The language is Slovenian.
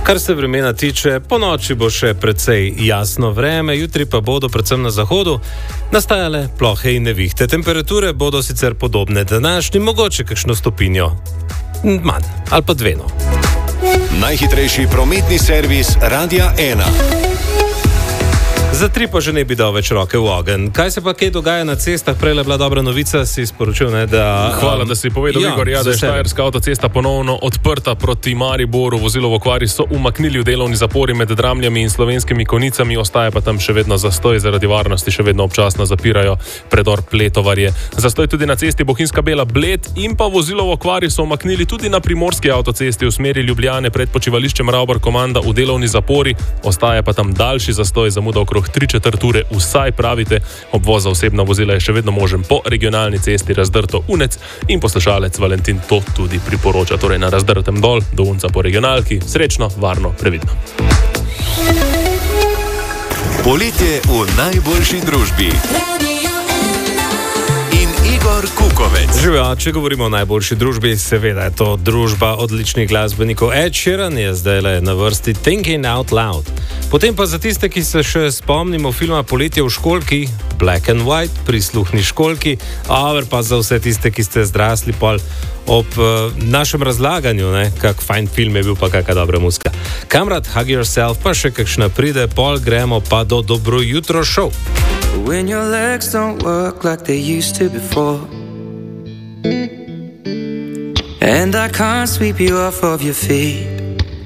Kar se vremena tiče, po noči bo še precej jasno vreme, jutri pa bodo predvsem na zahodu nastajale plohe in nevihte. Temperature bodo sicer podobne današnji, mogoče kakšno stopinjo manj ali pa dve. Najhitrejši prometni servis Radia 1. Za 3 pa že ne bi dal več roke v ogenj. Kaj se pa kaj dogaja na cestah? Prej je bila dobra novica, si sporočil, ne, da... Hvala, da si povedal, Igor, da je štajerska avtocesta ponovno odprta proti Mariboru. Vozilo v okvari so umaknili v delovni zapori med Dramljami in Slovenskimi Konicami, ostaja pa tam še vedno zastoj, zaradi varnosti še vedno občasno zapirajo predor Pletovarje. Zastoj tudi na cesti Bohinjska Bela Bled in pa vozilo v okvari so umaknili tudi na primorski avtocesti v smeri Ljubljane pred počivališčem Ravbar Komanda v delovni zapori, ostaja pa tam daljši zastoj, zamuda okrog 3/4 ure, vsaj pravite. Obvoz za osebna vozila je še vedno možen po regionalni cesti Razdrto-Unec in poslušalec Valentin to tudi priporoča. Torej na Razdrtem dol, do Unca po regionalki. Srečno, varno, previdno. Poletje v najboljši družbi. Igor Kukovec. Živijo, če govorimo o najboljši družbi, seveda je to družba odličnih glasbenikov. Ed Sheeran je zdaj na vrsti Thinking Out Loud. Potem pa za tiste, ki se še spomnimo filma Poletje v školjki, Black and White, prisluhni školjki, aber pa za vse tiste, ki ste zrasli pol ob našem razlaganju, kak fajn film je bil, pa kakšna dobra muzika. Kamrat, Hug Yourself, pa še kakšna pride, pol gremo pa do Dobro jutro show. When your legs don't work like they used to before, and I can't sweep you off of your feet,